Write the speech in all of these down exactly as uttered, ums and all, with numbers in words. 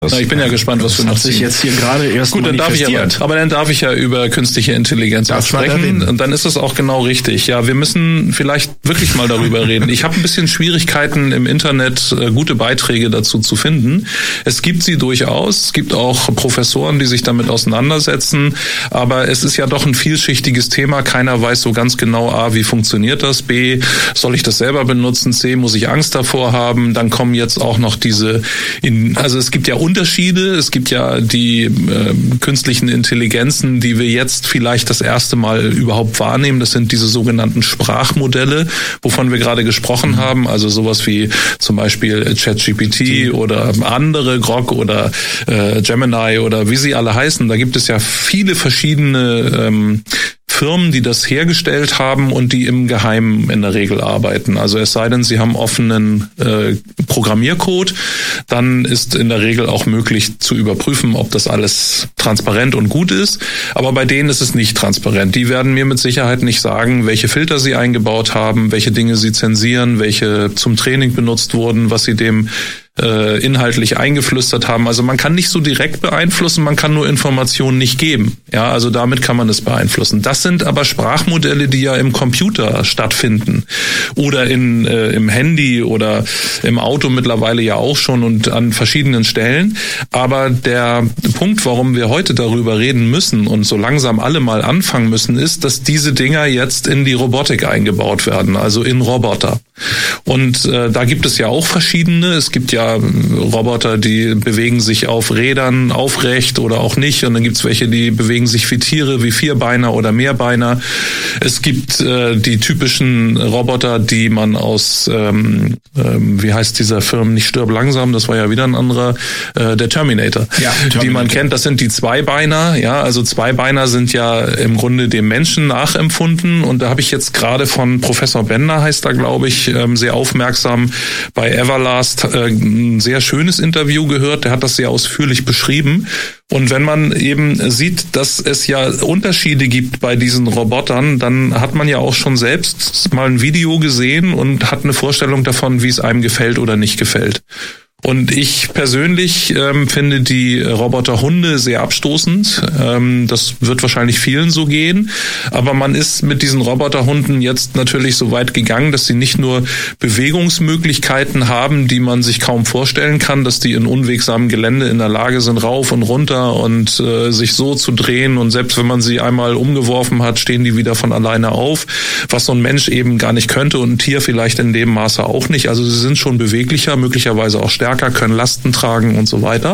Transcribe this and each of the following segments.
Na, ich bin ja gespannt, was das du noch hat sich jetzt hier gerade erst Gut, dann darf ich aber, aber dann darf ich ja über künstliche Intelligenz auch sprechen. Und dann ist es auch genau richtig. Ja, wir müssen vielleicht wirklich mal darüber reden. Ich habe ein bisschen Schwierigkeiten im Internet, gute Beiträge dazu zu finden. Es gibt sie durchaus. Es gibt auch Professoren, die sich damit auseinandersetzen. Aber es ist ja doch ein vielschichtiges Thema. Keiner weiß so ganz genau, A, wie funktioniert das? B, soll ich das selber benutzen? C, muss ich Angst davor haben? Dann kommen jetzt auch noch diese, in, also es gibt ja Unterschiede. Es gibt ja die äh, künstlichen Intelligenzen, die wir jetzt vielleicht das erste Mal überhaupt wahrnehmen. Das sind diese sogenannten Sprachmodelle, wovon wir gerade gesprochen haben. Also sowas wie zum Beispiel ChatGPT oder andere, Grok oder äh, Gemini oder wie sie alle heißen. Da gibt es ja viele verschiedene ähm, Firmen, die das hergestellt haben und die im Geheimen in der Regel arbeiten. Also es sei denn, sie haben offenen äh, Programmiercode, dann ist in der Regel auch möglich zu überprüfen, ob das alles transparent und gut ist. Aber bei denen ist es nicht transparent. Die werden mir mit Sicherheit nicht sagen, welche Filter sie eingebaut haben, welche Dinge sie zensieren, welche zum Training benutzt wurden, was sie dem äh, inhaltlich eingeflüstert haben. Also man kann nicht so direkt beeinflussen, man kann nur Informationen nicht geben. Ja, also damit kann man es beeinflussen. Das sind aber Sprachmodelle, die ja im Computer stattfinden oder in äh, im Handy oder im Auto mittlerweile ja auch schon und an verschiedenen Stellen. Aber der Punkt, warum wir heute darüber reden müssen und so langsam alle mal anfangen müssen, ist, dass diese Dinger jetzt in die Robotik eingebaut werden, also in Roboter. Und äh, da gibt es ja auch verschiedene. Es gibt ja Roboter, die bewegen sich auf Rädern aufrecht oder auch nicht. Und dann gibt's welche, die bewegen sich wie Tiere, wie Vierbeiner oder Mehrbeiner. Es gibt äh, die typischen Roboter, die man aus, ähm, ähm, wie heißt dieser Film, nicht Stirb langsam, das war ja wieder ein anderer, äh, der Terminator, ja, Terminator, die man kennt. Das sind die Zweibeiner. Ja, also Zweibeiner sind ja im Grunde dem Menschen nachempfunden. Und da habe ich jetzt gerade von Professor Bender, heißt er, glaube ich, ähm, sehr aufmerksam bei Everlast äh, ein sehr schönes Interview gehört. Der hat das sehr ausführlich beschrieben. Und wenn man eben sieht, dass es ja Unterschiede gibt bei diesen Robotern, dann hat man ja auch schon selbst mal ein Video gesehen und hat eine Vorstellung davon, wie es einem gefällt oder nicht gefällt. Und ich persönlich ähm, finde die Roboterhunde sehr abstoßend. Ähm, das wird wahrscheinlich vielen so gehen. Aber man ist mit diesen Roboterhunden jetzt natürlich so weit gegangen, dass sie nicht nur Bewegungsmöglichkeiten haben, die man sich kaum vorstellen kann, dass die in unwegsamem Gelände in der Lage sind, rauf und runter und äh, sich so zu drehen. Und selbst wenn man sie einmal umgeworfen hat, stehen die wieder von alleine auf, was so ein Mensch eben gar nicht könnte und ein Tier vielleicht in dem Maße auch nicht. Also sie sind schon beweglicher, möglicherweise auch stärker, können Lasten tragen und so weiter.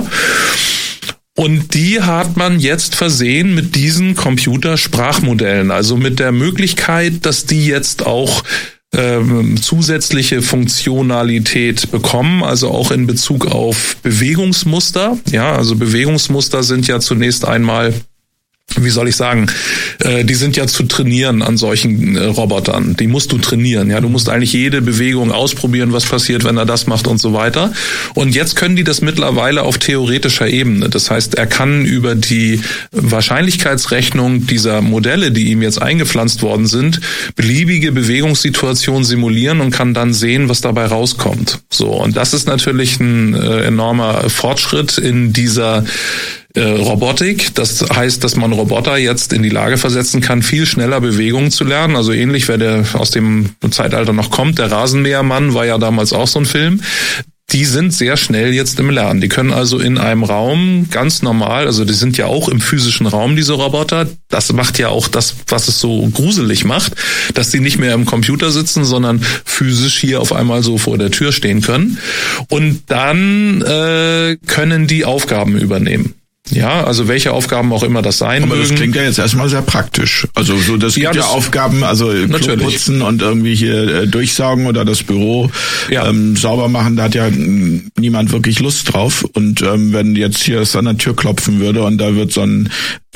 Und die hat man jetzt versehen mit diesen Computersprachmodellen, also mit der Möglichkeit, dass die jetzt auch ähm, zusätzliche Funktionalität bekommen, also auch in Bezug auf Bewegungsmuster. Ja, also Bewegungsmuster sind ja zunächst einmal, wie soll ich sagen, äh, die sind ja zu trainieren an solchen äh, Robotern. Die musst du trainieren. Ja, du musst eigentlich jede Bewegung ausprobieren, was passiert, wenn er das macht und so weiter. Und jetzt können die das mittlerweile auf theoretischer Ebene. Das heißt, er kann über die Wahrscheinlichkeitsrechnung dieser Modelle, die ihm jetzt eingepflanzt worden sind, beliebige Bewegungssituationen simulieren und kann dann sehen, was dabei rauskommt. So, und das ist natürlich ein äh, enormer Fortschritt in dieser Robotik. Das heißt, dass man Roboter jetzt in die Lage versetzen kann, viel schneller Bewegungen zu lernen. Also ähnlich, wer der aus dem Zeitalter noch kommt. Der Rasenmähermann war ja damals auch so ein Film. Die sind sehr schnell jetzt im Lernen. Die können also in einem Raum ganz normal, also die sind ja auch im physischen Raum, diese Roboter. Das macht ja auch das, was es so gruselig macht, dass die nicht mehr im Computer sitzen, sondern physisch hier auf einmal so vor der Tür stehen können. Und dann äh, können die Aufgaben übernehmen. Ja, also welche Aufgaben auch immer das sein Aber mögen. das klingt ja jetzt erstmal sehr praktisch. Also so, das gibt ja, das ja Aufgaben, also Klo putzen und irgendwie hier äh, durchsaugen oder das Büro ja. ähm, sauber machen, da hat ja m, niemand wirklich Lust drauf. Und ähm, wenn jetzt hier es an der Tür klopfen würde und da wird so ein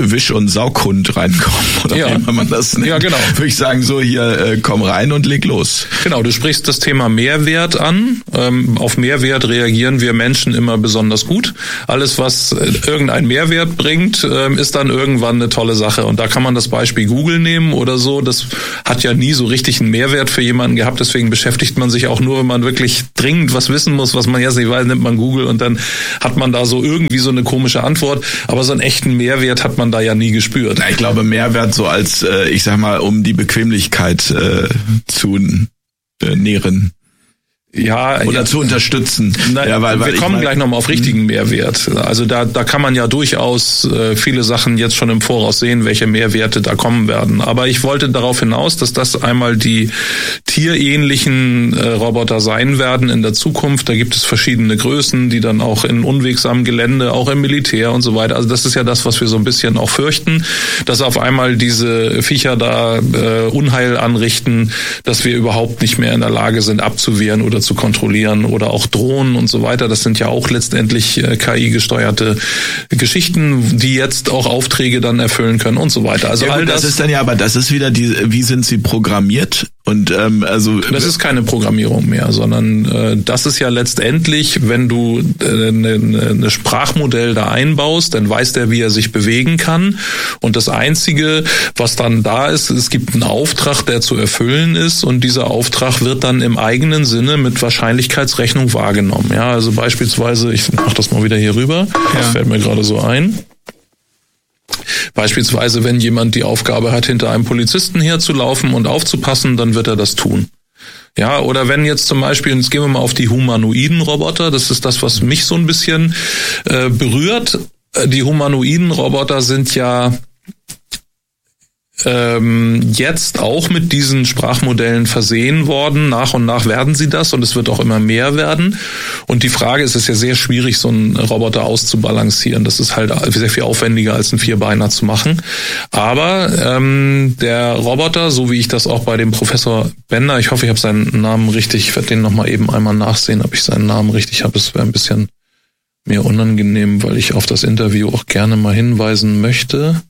Wisch- und Saughund reinkommen, oder ja. wie immer man das nennt. Ja, genau. Würde ich sagen, so hier, äh, komm rein und leg los. Genau, du sprichst das Thema Mehrwert an. Ähm, auf Mehrwert reagieren wir Menschen immer besonders gut. Alles, was äh, irgendeinen Mehrwert bringt, äh, ist dann irgendwann eine tolle Sache. Und da kann man das Beispiel Google nehmen oder so. Das hat ja nie so richtig einen Mehrwert für jemanden gehabt. Deswegen beschäftigt man sich auch nur, wenn man wirklich dringend was wissen muss, was man jetzt nicht weiß, nimmt man Google und dann hat man da so irgendwie so eine komische Antwort. Aber so einen echten Mehrwert hat man da ja nie gespürt. Na, ich glaube, Mehrwert so als, äh, ich sag mal, um die Bequemlichkeit äh, zu äh, nähren. Ja, oder ja, zu unterstützen. Na, ja, weil, weil wir kommen ich mein, gleich nochmal auf richtigen Mehrwert. Also da, da kann man ja durchaus äh, viele Sachen jetzt schon im Voraus sehen, welche Mehrwerte da kommen werden. Aber ich wollte darauf hinaus, dass das einmal die tierähnlichen äh, Roboter sein werden in der Zukunft. Da gibt es verschiedene Größen, die dann auch in unwegsamem Gelände, auch im Militär und so weiter. Also das ist ja das, was wir so ein bisschen auch fürchten, dass auf einmal diese Viecher da äh, Unheil anrichten, dass wir überhaupt nicht mehr in der Lage sind abzuwehren oder zu kontrollieren oder auch Drohnen und so weiter. Das sind ja auch letztendlich K I-gesteuerte Geschichten, die jetzt auch Aufträge dann erfüllen können und so weiter. Also ja, all gut, das, das ist dann ja, aber das ist wieder die, wie sind sie programmiert? Und ähm, also das ist keine Programmierung mehr, sondern äh, das ist ja letztendlich, wenn du äh, ne, ne Sprachmodell da einbaust, dann weiß der, wie er sich bewegen kann. Und das Einzige, was dann da ist, es gibt einen Auftrag, der zu erfüllen ist, und dieser Auftrag wird dann im eigenen Sinne mit Wahrscheinlichkeitsrechnung wahrgenommen. Ja, also beispielsweise, ich mach das mal wieder hier rüber, ja. Das fällt mir gerade so ein. Beispielsweise, wenn jemand die Aufgabe hat, hinter einem Polizisten herzulaufen und aufzupassen, dann wird er das tun. Ja, oder wenn jetzt zum Beispiel, jetzt gehen wir mal auf die humanoiden Roboter, das ist das, was mich so ein bisschen äh, berührt. Die humanoiden Roboter sind ja ähm, jetzt auch mit diesen Sprachmodellen versehen worden. Nach und nach werden sie das, und es wird auch immer mehr werden. Und die Frage ist, es ist ja sehr schwierig, so einen Roboter auszubalancieren. Das ist halt sehr viel aufwendiger, als einen Vierbeiner zu machen. Aber ähm, der Roboter, so wie ich das auch bei dem Professor Bender, ich hoffe, ich habe seinen Namen richtig, ich werde den nochmal eben einmal nachsehen, ob ich seinen Namen richtig habe. Es wäre ein bisschen mir unangenehm, weil ich auf das Interview auch gerne mal hinweisen möchte.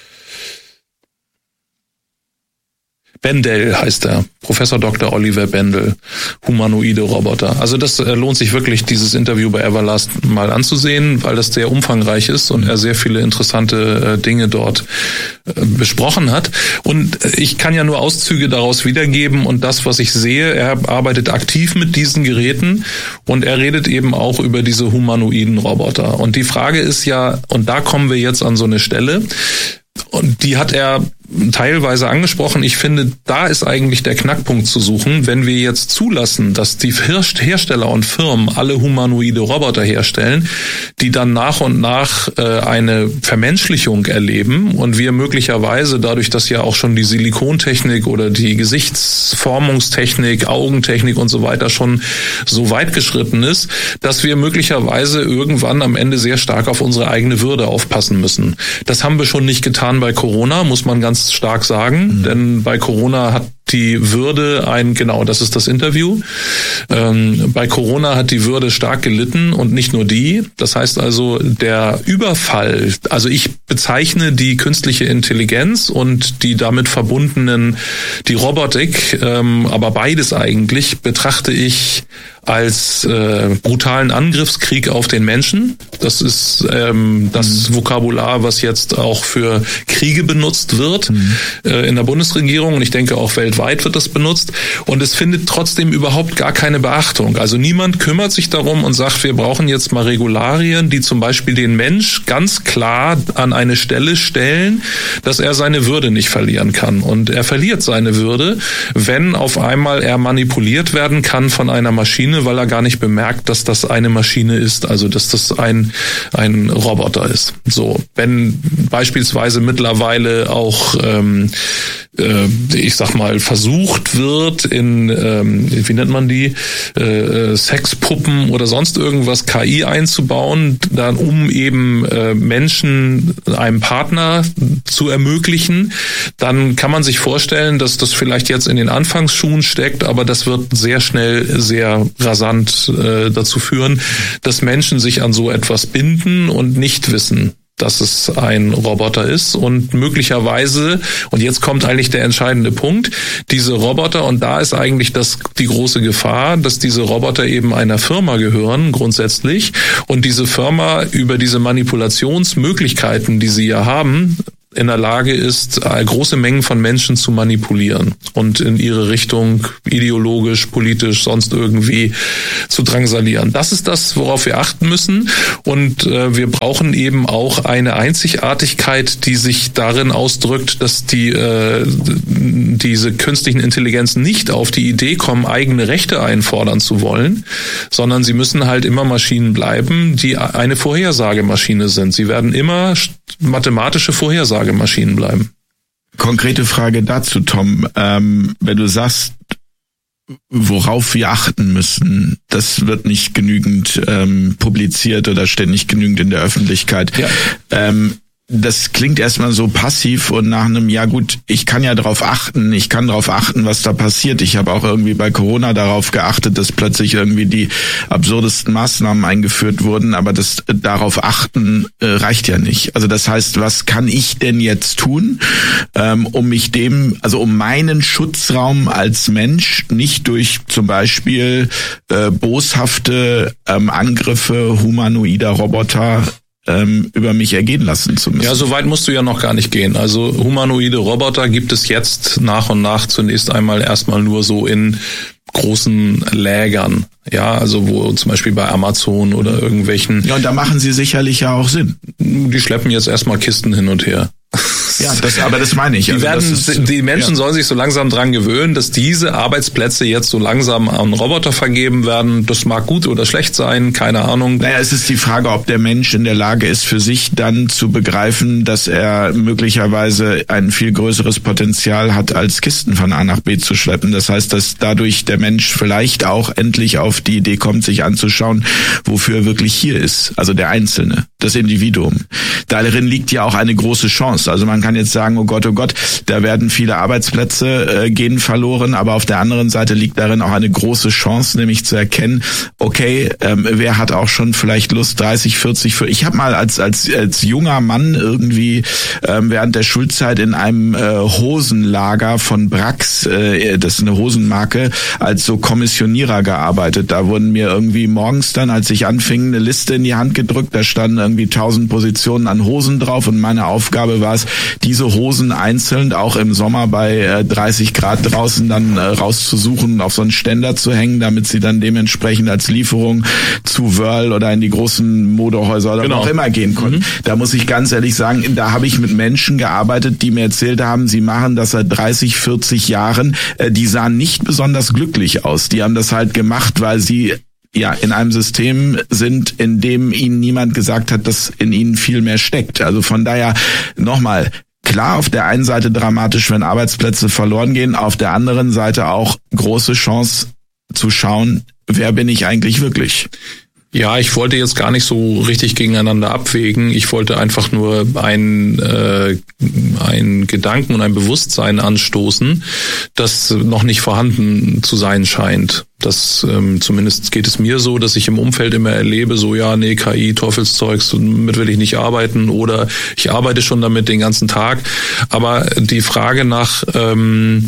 Bendel heißt er, Professor Doktor Oliver Bendel, humanoide Roboter. Also das äh, lohnt sich wirklich, dieses Interview bei Everlast mal anzusehen, weil das sehr umfangreich ist und er sehr viele interessante äh, Dinge dort äh, besprochen hat. Und äh, ich kann ja nur Auszüge daraus wiedergeben, und das, was ich sehe, er arbeitet aktiv mit diesen Geräten und er redet eben auch über diese humanoiden Roboter. Und die Frage ist ja, und da kommen wir jetzt an so eine Stelle, und die hat er teilweise angesprochen. Ich finde, da ist eigentlich der Knackpunkt zu suchen, wenn wir jetzt zulassen, dass die Hersteller und Firmen alle humanoide Roboter herstellen, die dann nach und nach äh, eine Vermenschlichung erleben und wir möglicherweise dadurch, dass ja auch schon die Silikontechnik oder die Gesichtsformungstechnik, Augentechnik und so weiter schon so weit geschritten ist, dass wir möglicherweise irgendwann am Ende sehr stark auf unsere eigene Würde aufpassen müssen. Das haben wir schon nicht getan bei Corona, muss man ganz stark sagen, mhm. denn bei Corona hat die Würde ein, genau, das ist das Interview. Ähm, bei Corona hat die Würde stark gelitten, und nicht nur die. Das heißt also, der Überfall, also ich bezeichne die künstliche Intelligenz und die damit verbundenen, die Robotik, ähm, aber beides eigentlich betrachte ich als äh, brutalen Angriffskrieg auf den Menschen. Das ist ähm, das mhm. Vokabular, was jetzt auch für Kriege benutzt wird mhm. äh, in der Bundesregierung, und ich denke auch weltweit wird das benutzt, und es findet trotzdem überhaupt gar keine Beachtung. Also niemand kümmert sich darum und sagt, wir brauchen jetzt mal Regularien, die zum Beispiel den Mensch ganz klar an eine Stelle stellen, dass er seine Würde nicht verlieren kann. Und er verliert seine Würde, wenn auf einmal er manipuliert werden kann von einer Maschine, weil er gar nicht bemerkt, dass das eine Maschine ist, also dass das ein ein Roboter ist. So, wenn beispielsweise mittlerweile auch ähm, äh, ich sag mal versucht wird in ähm, wie nennt man die äh, Sexpuppen oder sonst irgendwas K I einzubauen, dann um eben äh, Menschen einem Partner zu ermöglichen, dann kann man sich vorstellen, dass das vielleicht jetzt in den Anfangsschuhen steckt, aber das wird sehr schnell sehr rasant äh, dazu führen, dass Menschen sich an so etwas binden und nicht wissen, dass es ein Roboter ist und möglicherweise, und jetzt kommt eigentlich der entscheidende Punkt, diese Roboter, und da ist eigentlich das die große Gefahr, dass diese Roboter eben einer Firma gehören, grundsätzlich, und diese Firma über diese Manipulationsmöglichkeiten, die sie ja haben, in der Lage ist, große Mengen von Menschen zu manipulieren und in ihre Richtung ideologisch, politisch, sonst irgendwie zu drangsalieren. Das ist das, worauf wir achten müssen. Und äh, wir brauchen eben auch eine Einzigartigkeit, die sich darin ausdrückt, dass die äh, diese künstlichen Intelligenzen nicht auf die Idee kommen, eigene Rechte einfordern zu wollen, sondern sie müssen halt immer Maschinen bleiben, die eine Vorhersagemaschine sind. Sie werden immer mathematische Vorhersagemaschinen bleiben. Konkrete Frage dazu, Tom. Ähm, wenn du sagst, worauf wir achten müssen, das wird nicht genügend ähm, publiziert oder steht nicht genügend in der Öffentlichkeit. Ja. Ähm, das klingt erstmal so passiv und nach einem, ja gut, ich kann ja darauf achten, ich kann darauf achten, was da passiert. Ich habe auch irgendwie bei Corona darauf geachtet, dass plötzlich irgendwie die absurdesten Maßnahmen eingeführt wurden, aber das darauf achten äh, reicht ja nicht. Also das heißt, was kann ich denn jetzt tun, ähm, um mich dem, also um meinen Schutzraum als Mensch nicht durch zum Beispiel äh, boshafte ähm, Angriffe humanoider Roboter Ähm, über mich ergehen lassen zu müssen. Ja, so weit musst du ja noch gar nicht gehen. Also humanoide Roboter gibt es jetzt nach und nach zunächst einmal erstmal nur so in großen Lägern. Ja, also wo zum Beispiel bei Amazon oder irgendwelchen... Ja, und da machen sie sicherlich ja auch Sinn. Die schleppen jetzt erstmal Kisten hin und her. Ja, das, aber das meine ich. Die, also werden, das ist, die Menschen ja. sollen sich so langsam dran gewöhnen, dass diese Arbeitsplätze jetzt so langsam an Roboter vergeben werden. Das mag gut oder schlecht sein, keine Ahnung. Naja, es ist die Frage, ob der Mensch in der Lage ist, für sich dann zu begreifen, dass er möglicherweise ein viel größeres Potenzial hat, als Kisten von A nach B zu schleppen. Das heißt, dass dadurch der Mensch vielleicht auch endlich auf die Idee kommt, sich anzuschauen, wofür er wirklich hier ist. Also der Einzelne, das Individuum. Darin liegt ja auch eine große Chance. Also man kann jetzt sagen, oh Gott, oh Gott, da werden viele Arbeitsplätze äh, gehen verloren, aber auf der anderen Seite liegt darin auch eine große Chance, nämlich zu erkennen, okay, ähm, wer hat auch schon vielleicht Lust, dreißig, vierzig, für ich habe mal als als als junger Mann irgendwie ähm, während der Schulzeit in einem äh, Hosenlager von Brax, äh, das ist eine Hosenmarke, als so Kommissionierer gearbeitet. Da wurden mir irgendwie morgens dann, als ich anfing, eine Liste in die Hand gedrückt, da standen irgendwie tausend Positionen an Hosen drauf und meine Aufgabe war es, diese Hosen einzeln auch im Sommer bei äh, dreißig Grad draußen dann äh, rauszusuchen, auf so einen Ständer zu hängen, damit sie dann dementsprechend als Lieferung zu Whirl oder in die großen Modehäuser oder genau. auch immer gehen konnten. Mhm. Da muss ich ganz ehrlich sagen, da habe ich mit Menschen gearbeitet, die mir erzählt haben, sie machen das seit dreißig, vierzig Jahren. Äh, die sahen nicht besonders glücklich aus. Die haben das halt gemacht, weil sie ja in einem System sind, in dem ihnen niemand gesagt hat, dass in ihnen viel mehr steckt. Also von daher nochmal, klar, auf der einen Seite dramatisch, wenn Arbeitsplätze verloren gehen, auf der anderen Seite auch große Chance zu schauen, wer bin ich eigentlich wirklich? Ja, ich wollte jetzt gar nicht so richtig gegeneinander abwägen. Ich wollte einfach nur ein, äh, ein Gedanken und ein Bewusstsein anstoßen, das noch nicht vorhanden zu sein scheint. Das ähm, zumindest geht es mir so, dass ich im Umfeld immer erlebe, so ja, nee, K I, Teufelszeugs, damit will ich nicht arbeiten oder ich arbeite schon damit den ganzen Tag. Aber die Frage nach ähm,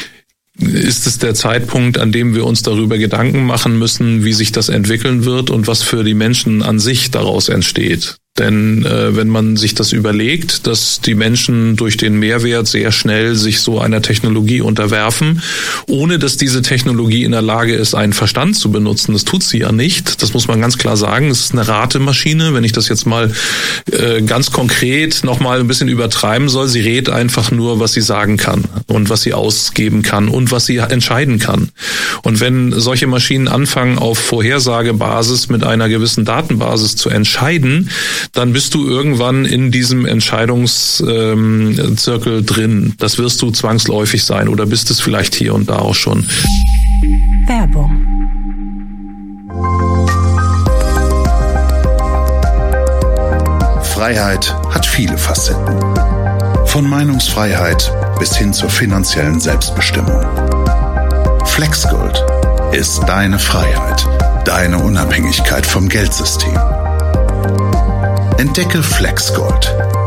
ist es der Zeitpunkt, an dem wir uns darüber Gedanken machen müssen, wie sich das entwickeln wird und was für die Menschen an sich daraus entsteht. Denn äh, wenn man sich das überlegt, dass die Menschen durch den Mehrwert sehr schnell sich so einer Technologie unterwerfen, ohne dass diese Technologie in der Lage ist, einen Verstand zu benutzen, das tut sie ja nicht, das muss man ganz klar sagen, es ist eine Ratemaschine, wenn ich das jetzt mal äh, ganz konkret nochmal ein bisschen übertreiben soll, sie rät einfach nur, was sie sagen kann und was sie ausgeben kann und was sie entscheiden kann. Und wenn solche Maschinen anfangen, auf Vorhersagebasis mit einer gewissen Datenbasis zu entscheiden, dann bist du irgendwann in diesem Entscheidungszirkel ähm, drin. Das wirst du zwangsläufig sein oder bist es vielleicht hier und da auch schon. Werbung. Freiheit hat viele Facetten. Von Meinungsfreiheit bis hin zur finanziellen Selbstbestimmung. Flexgold ist deine Freiheit, deine Unabhängigkeit vom Geldsystem. Entdecke Flexgold,